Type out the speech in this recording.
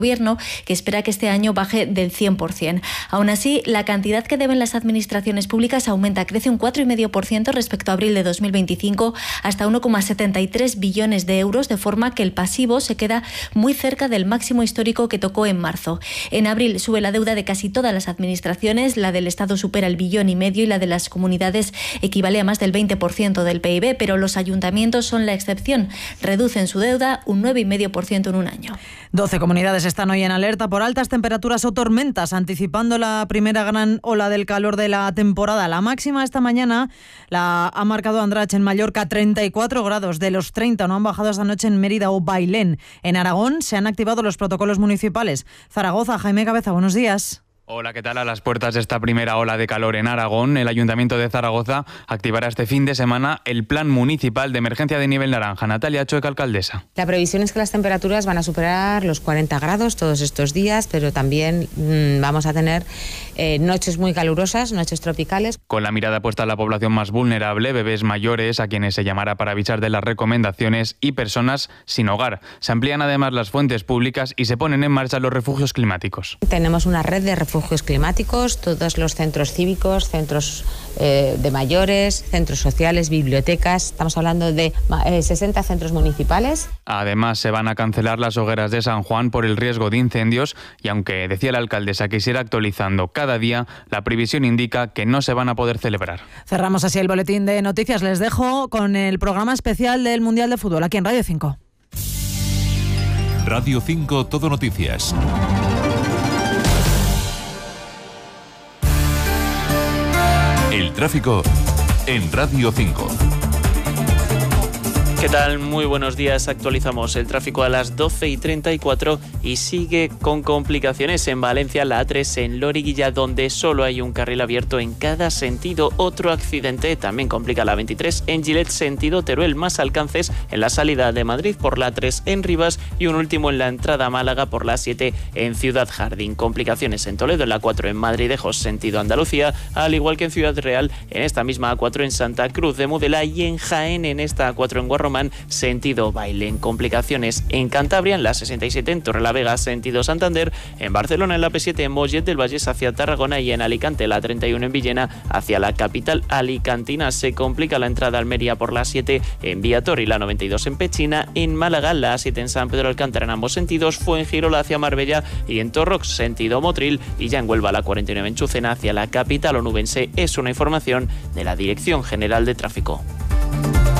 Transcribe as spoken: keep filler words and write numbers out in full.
Gobierno, que espera que este año baje del cien por ciento. Aún así, la cantidad que deben las administraciones públicas aumenta, crece un cuatro coma cinco por ciento respecto a abril de dos mil veinticinco, hasta uno coma setenta y tres billones de euros, de forma que el pasivo se queda muy cerca del máximo histórico que tocó en marzo. En abril sube la deuda de casi todas las administraciones, la del Estado supera el billón y medio y la de las comunidades equivale a más del veinte por ciento del P I B, pero los ayuntamientos son la excepción, reducen su deuda un nueve coma cinco por ciento en un año. doce comunidades están hoy en alerta por altas temperaturas o tormentas, anticipando la primera gran ola del calor de la temporada. La máxima esta mañana la ha marcado Andratx en Mallorca, treinta y cuatro grados. De los treinta no han bajado esta noche en Mérida o Bailén. En Aragón se han activado los protocolos municipales. Zaragoza, Jaime Cabeza, buenos días. Hola, ¿qué tal? A las puertas de esta primera ola de calor en Aragón, el Ayuntamiento de Zaragoza activará este fin de semana el Plan Municipal de Emergencia de Nivel Naranja. Natalia Chueca, alcaldesa. La previsión es que las temperaturas van a superar los cuarenta grados todos estos días, pero también mmm, vamos a tener eh, noches muy calurosas, noches tropicales. Con la mirada puesta en la población más vulnerable, bebés mayores, a quienes se llamará para avisar de las recomendaciones, y personas sin hogar. Se amplían además las fuentes públicas y se ponen en marcha los refugios climáticos. Tenemos una red de refugios climáticos, todos los centros cívicos, centros eh, de mayores, centros sociales, bibliotecas. Estamos hablando de eh, sesenta centros municipales. Además, se van a cancelar las hogueras de San Juan por el riesgo de incendios y aunque decía la alcaldesa que se irá actualizando cada día, la previsión indica que no se van a poder celebrar. Cerramos así el boletín de noticias. Les dejo con el programa especial del Mundial de Fútbol aquí en Radio cinco. Radio cinco Todo Noticias. El tráfico en Radio cinco. ¿Qué tal? Muy buenos días. Actualizamos el tráfico a las doce y treinta y cuatro y sigue con complicaciones en Valencia, la A tres en Loriguilla, donde solo hay un carril abierto en cada sentido. Otro accidente también complica la veintitrés en Gilet, sentido Teruel, más alcances en la salida de Madrid por la A tres en Rivas y un último en la entrada a Málaga por la A siete en Ciudad Jardín. Complicaciones en Toledo, en la A cuatro en Madridejos, sentido Andalucía, al igual que en Ciudad Real, en esta misma A cuatro en Santa Cruz de Mudela y en Jaén, en esta A cuatro en Guarromán, sentido Bailén. Complicaciones en Cantabria, en la sesenta y siete en Torrelavega, sentido Santander, en Barcelona en la P siete en Mollet del Vallès hacia Tarragona y en Alicante la treinta y uno en Villena hacia la capital alicantina. Se complica la entrada a Almería por la A siete en Viator y la noventa y dos en Pechina, en Málaga la A siete en San Pedro Alcántara en ambos sentidos, Fuengirola hacia Marbella y en Torrox sentido Motril, y ya en Huelva la cuarenta y nueve en Chucena hacia la capital onubense. Es una información de la Dirección General de Tráfico.